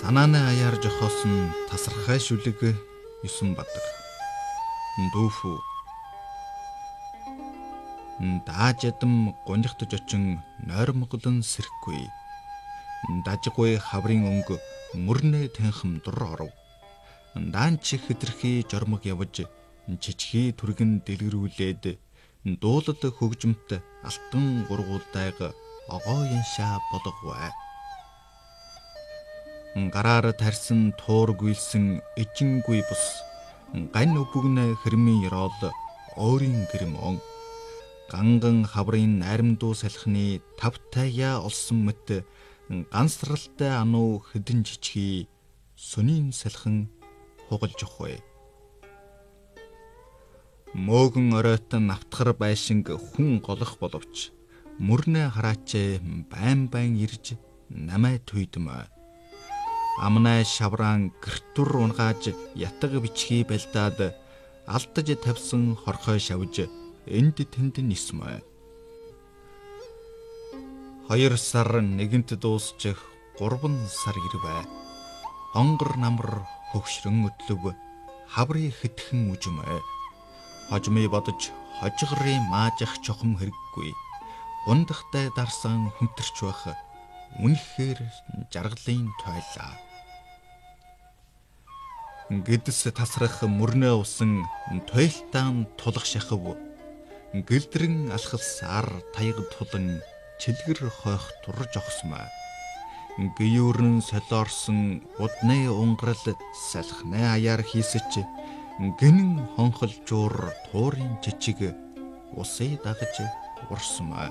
Санааны аяар жохоосон тасархай шүлэг 9 бадаг. Дүүфүү. Дааж ядам гунигтж очин нойрмоглон сэрхгүй. Дажгүй хаврын өнгө мөрнө тэнхэм дур оров. Даан чих хэтэрхий жормог явж жижигхий түргэн дэлгэрүүлээд дуулал хөгжмөт алтан гургуулдайг огоо яншаа болгоовэ. Гараар тарьсан туур гүйлсэн эжингүй бус гань өвгнэ хэрмийн ёроол өөрийн гэрмон ганган хаврын найрамдуу салхины тавтаяа олсон мэт ганцралтай ануу хэдэн жижигхий сүнийн салхин хугалж өгвэ. Мөөгөн оройтон автгар байшинг хүн голох боловч мөрнө хараачээ байн ирж намай түйдэм. Амнай шавраан гэртүр унгааж ятаг бичхий байлдаад алдаж тавьсан хорхой шавж энд тэнд нисмэ. 2 сар нэгэнт дуусчих 3 сар ирвэ. Хонгор намар хөвшрөн өдлөв хаврын хэтхэн үжмэ. Хожмыг бодож хожигрын маажих чухам хэрэггүй. Ундахтай дарсан хүнтэрч байх үнэхээр жаргалын тойлаа. Гэдэс тасрах мөрнөө усан тойлтаан тулах шахав. Гэлдрэн алхалсаар таяг тулан чилгэр хойх турж огсмаа. Гүйрэн солиорсон удны унгарал салхны аяар хийсэж гинэн хонхолжуур туурын жижиг усыг дагаж урсмаа.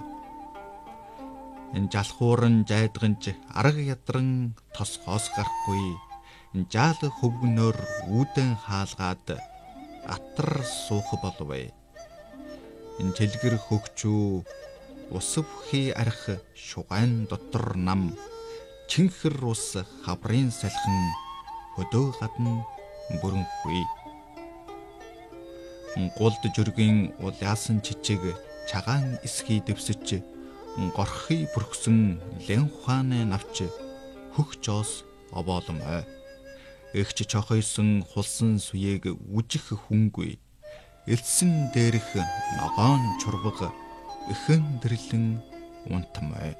Жалхууран жайдганж арга ядран тосгоос гарахгүй. Жаал хөвгнөр үүдэн хаалгаад атар суух болвэ. Чилгэр хөгчүү усвхий арх шугайн дотор нам чинхэр ус хаврын салхин хөдөө гадна бүрэнгүй. Гулд жөргийн улаасан чичиг чагаан эсхий дэвсэж горхий бүрхсэн лэн ухааны навч хөх жоос обоолмой. Эгч чохойсон хулсан суйэг үжих хүнгүй. Элсэн дээрх ногоон чурбаг эхэн дэрлэн унтмай.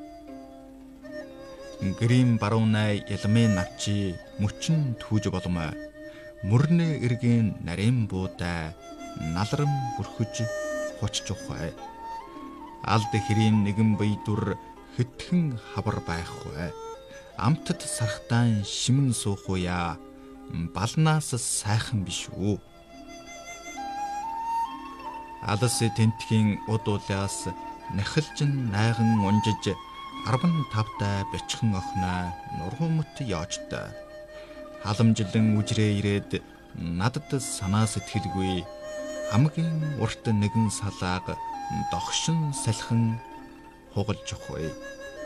Грим баруунай ялмын навчи мөчн түүж болмой. Мөрнө эргийн нарийн буудай налрам бүрхэж хочж ухвай. Алд хэрийн нэгэн бийдүр хэтхэн хавар байхгүй. Амтд сархтаан шимэн суух уя балнаас сайхан биш үү. Алс тентхийн уд улаас нахилжин найган унжиж 15-тай бячхан охноо нургуумт яочтой. Халамжлан үжрээ ирээд надад санаа сэтгэлгүй хамгийн урт нэгэн салааг догшин салхин хугалж өгвэ.